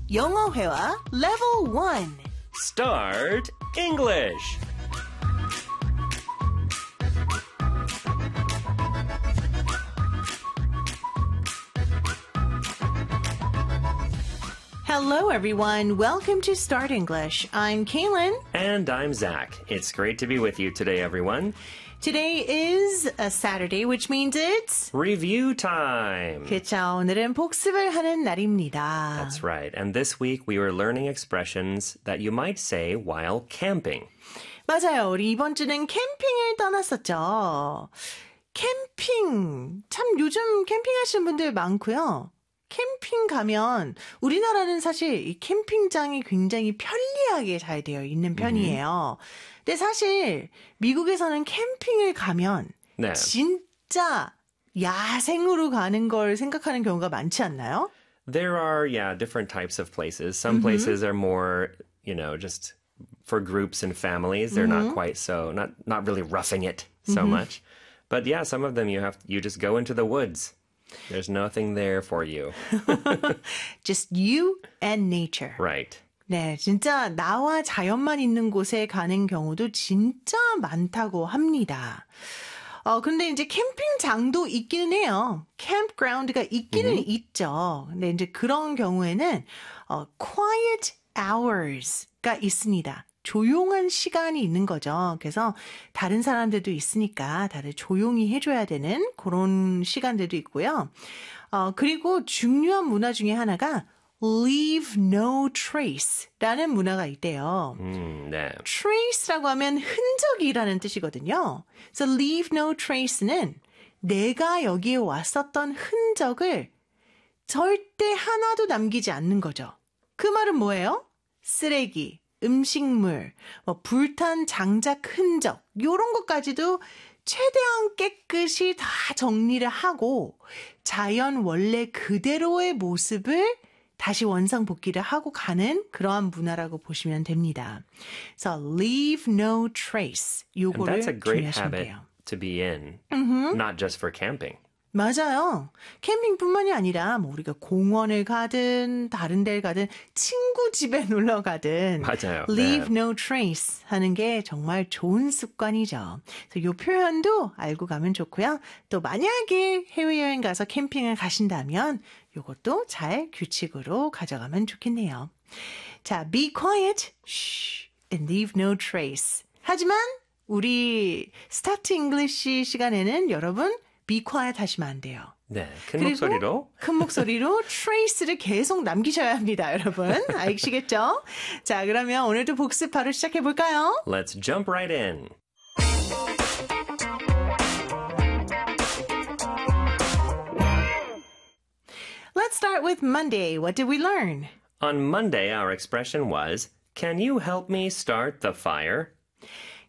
영어 회화 Level 1. Start English. Hello, everyone. Welcome to Start English. I'm Kaylin. And I'm Zach. It's great to be with you today, everyone. Today is a Saturday, which means it's Review time. 그쵸, 오늘은 복습을 하는 날입니다. That's right. And this week we were learning expressions that you might say while camping. 맞아요. 우리 이번 주는 캠핑을 떠났었죠. 캠핑. 참 요즘 캠핑하시는 분들 많고요. 캠핑 가면 우리나라는 사실 이 캠핑장이 굉장히 편리하게 잘 되어 있는 편이에요. 근데 사실 미국에서는 캠핑을 가면 네. 진짜 야생으로 가는 걸 생각하는 경우가 많지 않나요? There are, different types of places. Some places are more, just for groups and families. They're not quite so, not really roughing it so much. But yeah, some of them you just go into the woods. There's nothing there for you. Just you and nature. Right. 네, 진짜 나와 자연만 있는 곳에 가는 경우도 진짜 많다고 합니다. 근데 이제 캠핑장도 있기는 해요. 캠프그라운드가 있기는 있죠. 근데 이제 그런 경우에는 quiet hours가 있습니다. 조용한 시간이 있는 거죠. 그래서 다른 사람들도 있으니까 다들 조용히 해줘야 되는 그런 시간들도 있고요. 그리고 중요한 문화 중에 하나가 leave no trace라는 문화가 있대요. 네. trace라고 하면 흔적이라는 뜻이거든요. 그래서 leave no trace는 내가 여기에 왔었던 흔적을 절대 하나도 남기지 않는 거죠. 그 말은 뭐예요? 쓰레기, 음식물, 불탄 장작 흔적 이런 것까지도 최대한 깨끗이 다 정리를 하고 자연 원래 그대로의 모습을 다시 원상복귀를 하고 가는 그러한 문화라고 보시면 됩니다. 그래서 leave no trace 요거를 And that's a great 주의하시면 habit 돼요. to be in, not just for camping. 맞아요. 캠핑뿐만이 아니라 우리가 공원을 가든 다른 데를 가든 친구 집에 놀러 가든 맞아요. leave 네. no trace 하는 게 정말 좋은 습관이죠. 그래서 이 표현도 알고 가면 좋고요. 또 만약에 해외여행 가서 캠핑을 가신다면 이것도 잘 규칙으로 가져가면 좋겠네요. 자, be quiet, shh, and leave no trace. 하지만 우리 스타트 잉글리시 시간에는 여러분 be quiet 하시면 안 돼요. 네, 큰 목소리로. 큰 목소리로 trace를 계속 남기셔야 합니다, 여러분. 아시겠죠? 자, 그러면 오늘도 복습 바로 시작해 볼까요? Let's jump right in. Let's start with Monday. What did we learn? On Monday, our expression was, can you help me start the fire?